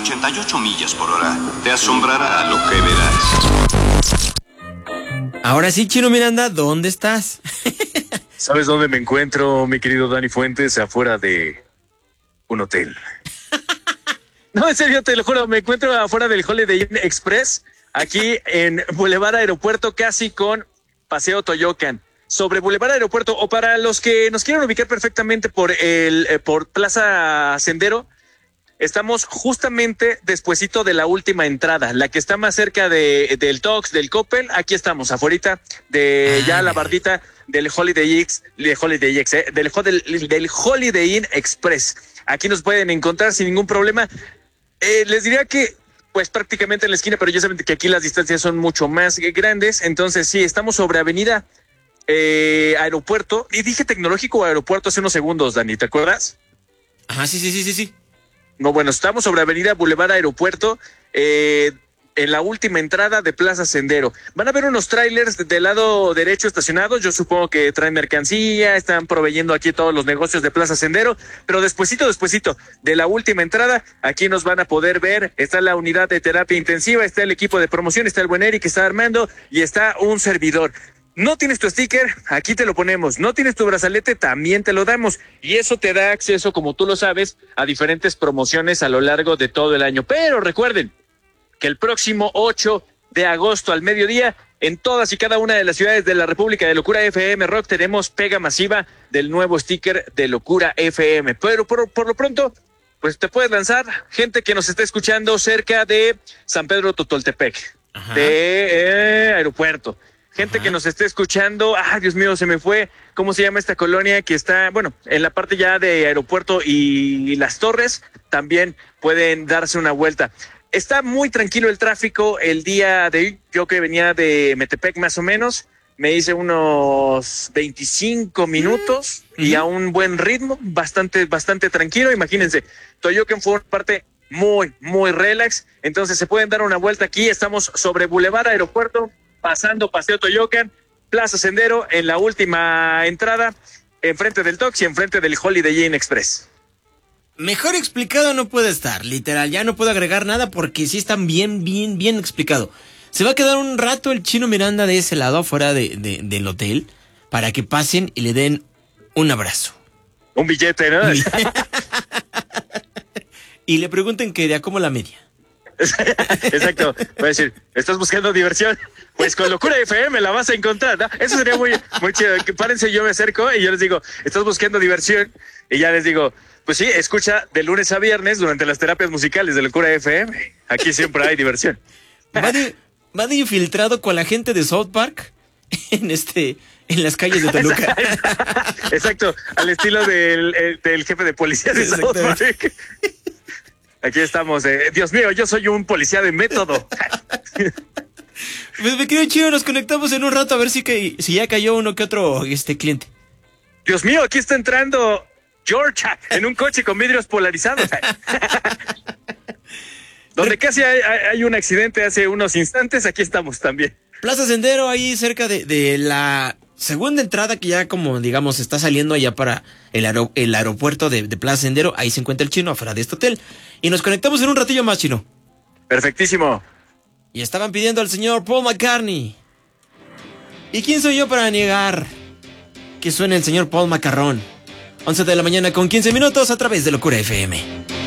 88 millas por hora. Te asombrará lo que verás. Ahora sí, Chino Miranda, ¿dónde estás? ¿Sabes dónde me encuentro, mi querido Dani Fuentes? Afuera de un hotel. No, en serio, te lo juro, me encuentro afuera del Holiday Inn Express, aquí en Boulevard Aeropuerto, casi con Paseo Toyocan. Sobre Boulevard Aeropuerto, o para los que nos quieran ubicar perfectamente por Plaza Sendero, estamos justamente despuesito de la última entrada, la que está más cerca del Tox, del Coppel. Aquí estamos, afuerita de ya la bardita del Holiday Inn Express. Aquí nos pueden encontrar sin ningún problema. Les diría que pues prácticamente en la esquina, pero ya saben que aquí las distancias son mucho más grandes. Entonces sí, estamos sobre Avenida Aeropuerto. Y dije Tecnológico o Aeropuerto hace unos segundos, Dani, ¿te acuerdas? Ajá, sí. No, bueno, estamos sobre Avenida Boulevard Aeropuerto, en la última entrada de Plaza Sendero. Van a ver unos trailers del lado derecho estacionados. Yo supongo que traen mercancía, están proveyendo aquí todos los negocios de Plaza Sendero, pero despuesito de la última entrada, aquí nos van a poder ver. Está la unidad de terapia intensiva, está el equipo de promoción, está el buen Eric que está armando y está un servidor. No tienes tu sticker, aquí te lo ponemos. No tienes tu brazalete, también te lo damos. Y eso te da acceso, como tú lo sabes, a diferentes promociones a lo largo de todo el año. Pero recuerden que el próximo 8 de agosto al mediodía, en todas y cada una de las ciudades de la República de Locura FM Rock, tenemos pega masiva del nuevo sticker de Locura FM. Pero por lo pronto, pues te puedes lanzar, gente que nos está escuchando cerca de San Pedro Totoltepec, de Aeropuerto. Gente que nos esté escuchando, Dios mío, se me fue, ¿cómo se llama esta colonia que está, bueno, en la parte ya de Aeropuerto y Las Torres? También pueden darse una vuelta. Está muy tranquilo el tráfico el día de hoy. Yo que venía de Metepec más o menos, me hice unos 25 minutos y a un buen ritmo, bastante tranquilo. Imagínense, Toyocan fue una parte muy relax, entonces se pueden dar una vuelta aquí. Estamos sobre Boulevard Aeropuerto, pasando Paseo Toyocan, Plaza Sendero, en la última entrada, enfrente del Tox y enfrente del Holiday Inn Express. Mejor explicado no puede estar, literal, ya no puedo agregar nada porque sí están bien explicado. Se va a quedar un rato el Chino Miranda de ese lado, afuera del hotel, para que pasen y le den un abrazo. Un billete, ¿no? Y le pregunten que de cómo la media. Exacto, voy a decir, ¿estás buscando diversión? Pues con Locura FM la vas a encontrar, ¿no? Eso sería muy chido. Párense, yo me acerco y yo les digo, ¿estás buscando diversión? Y ya les digo, pues sí, escucha de lunes a viernes durante las terapias musicales de Locura FM. Aquí siempre hay diversión. Va de infiltrado con la gente de South Park en las calles de Toluca. Exacto, al estilo del jefe de policía de South Park. Aquí estamos. Dios mío, yo soy un policía de método. Pues me querido Chino, nos conectamos en un rato a ver si ya cayó uno que otro cliente. Dios mío, aquí está entrando George en un coche con vidrios polarizados. Donde casi hay un accidente hace unos instantes, aquí estamos también. Plaza Sendero, ahí cerca de la segunda entrada que ya como digamos está saliendo allá para el aeropuerto de Plaza Sendero. Ahí se encuentra el Chino afuera de este hotel. Y nos conectamos en un ratillo más, Chino. Perfectísimo. Y estaban pidiendo al señor Paul McCartney. ¿Y quién soy yo para negar que suene el señor Paul Macarrón? 11 de la mañana con 15 minutos a través de Locura FM.